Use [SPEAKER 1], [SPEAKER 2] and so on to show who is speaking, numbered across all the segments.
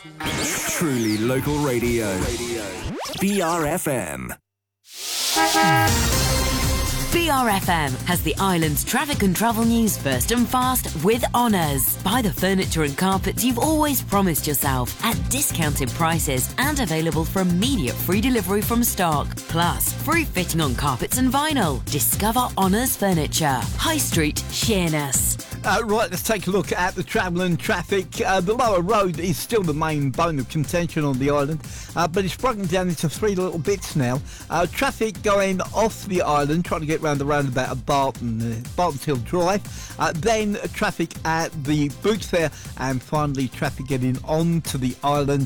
[SPEAKER 1] Truly local radio. BRFM.
[SPEAKER 2] BRFM has the island's traffic and travel news first and fast with Honours. Buy the furniture and carpets you've always promised yourself at discounted prices and available for immediate free delivery from stock. Plus, free fitting on carpets and vinyl. Discover Honours Furniture. High Street, Sheerness.
[SPEAKER 3] Right, let's take a look at the travel and traffic. The lower road is still the main bone of contention on the island, but it's broken down into three little bits now. Traffic going off the island, trying to get round the roundabout of Barton's Hill Drive. Then traffic at the Boots Fair, and finally traffic getting onto the island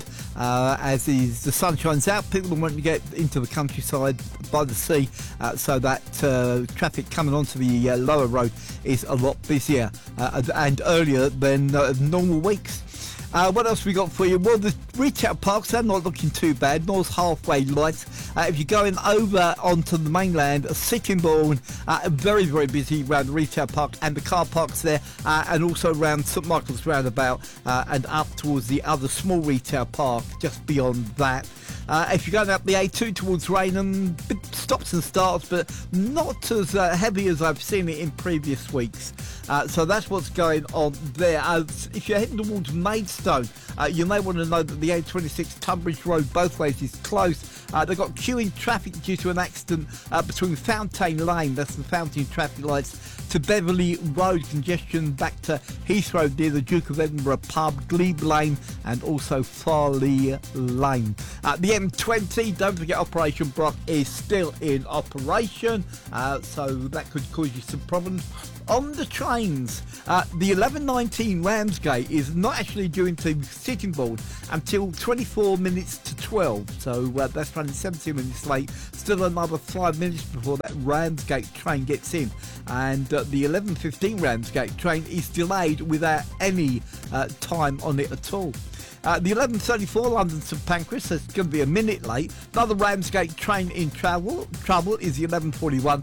[SPEAKER 3] as the sun shines out. People want to get into the countryside by the sea, so that traffic coming onto the lower road is a lot busier and earlier than normal weeks. What else we got for you? Well, the retail parks are not looking too bad. North Halfway Lights. If you're going over onto the mainland, Sittingbourne, very, very busy around the retail park and the car parks there, and also around St Michael's roundabout and up towards the other small retail park just beyond that. If you're going up the A2 towards Raynham, stops and starts, but not as heavy as I've seen it in previous weeks. So that's what's going on there. If you're heading towards Maidstone, you may want to know that the A26 Tunbridge Road both ways is closed. They've got queuing traffic due to an accident between Fountain Lane, that's the Fountain traffic lights, to Beverley Road. Congestion back to Heathrow near the Duke of Edinburgh pub, Glebe Lane, and also Farley Lane. The M20, don't forget Operation Brock is still in operation, so that could cause you some problems. On the trains, the 11:19 Ramsgate is not actually due into Sittingbourne until 24 minutes to 12, so that's running 17 minutes late. Still another 5 minutes before that Ramsgate train gets in, and the 11:15 Ramsgate train is delayed without any time on it at all. The 11:34 London St Pancras is going to be a minute late. Another Ramsgate train in trouble is the 11:41.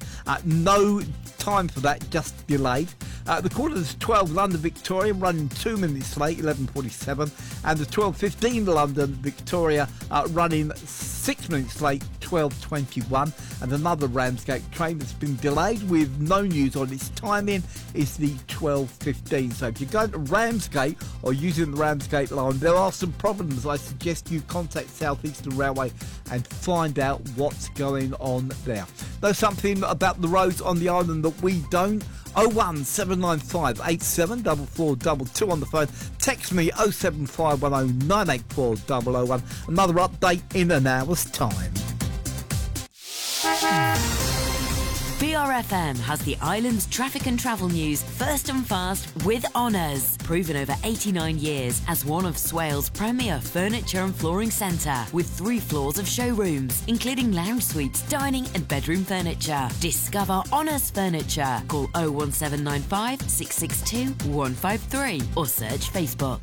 [SPEAKER 3] No time for that, just delayed. The 12 London Victoria running 2 minutes late, 11:47, and the 12:15 London Victoria running 6 minutes late, 12:21. And another Ramsgate train that's been delayed with no news on its timing is the 12:15. So if you're going to Ramsgate or using the Ramsgate line, there are some problems. I suggest you contact South Eastern Railway and find out what's going on there. Know something about the roads on the island that we don't? 01795 874422 on the phone. Text me 07510 984 001. Another update in an hour's time.
[SPEAKER 2] BRFM has the island's traffic and travel news first and fast with Honours. Proven over 89 years as one of Swale's premier furniture and flooring centre, with 3 floors of showrooms, including lounge suites, dining and bedroom furniture. Discover Honours Furniture. Call 01795 662 153 or search Facebook.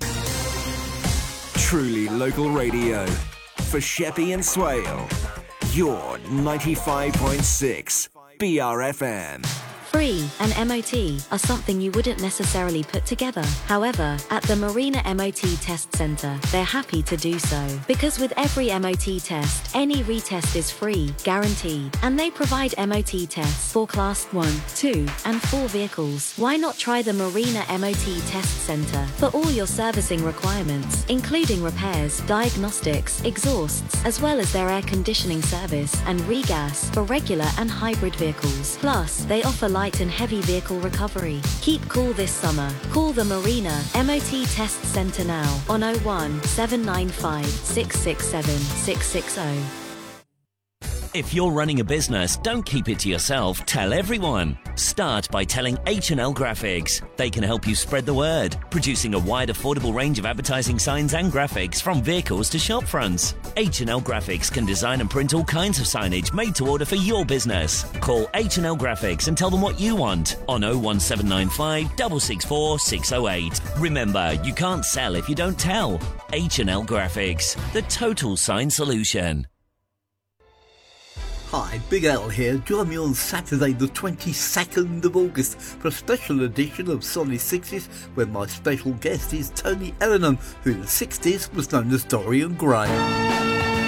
[SPEAKER 1] Truly local radio. For Sheppey and Swale. Your 95.6 BRFM.
[SPEAKER 4] Free and MOT are something you wouldn't necessarily put together. However, at the Marina MOT Test Centre, they're happy to do so. Because with every MOT test, any retest is free, guaranteed. And they provide MOT tests for Class 1, 2 and 4 vehicles. Why not try the Marina MOT Test Centre for all your servicing requirements, including repairs, diagnostics, exhausts, as well as their air conditioning service and regas for regular and hybrid vehicles. Plus, they offer light and heavy vehicle recovery. Keep cool this summer. Call the Marina MOT Test Centre now on 01795 667 660.
[SPEAKER 5] If you're running a business, don't keep it to yourself, tell everyone. Start by telling H&L Graphics. They can help you spread the word, producing a wide affordable range of advertising signs and graphics from vehicles to shop fronts. H&L Graphics can design and print all kinds of signage made to order for your business. Call H&L Graphics and tell them what you want on 01795 664 608. Remember, you can't sell if you don't tell. H&L Graphics, the total sign solution.
[SPEAKER 3] Hi, Big Al here. Join me on Saturday the 22nd of August for a special edition of Solid Sixes where my special guest is Tony Ellenham, who in the 60s was known as Dorian Gray.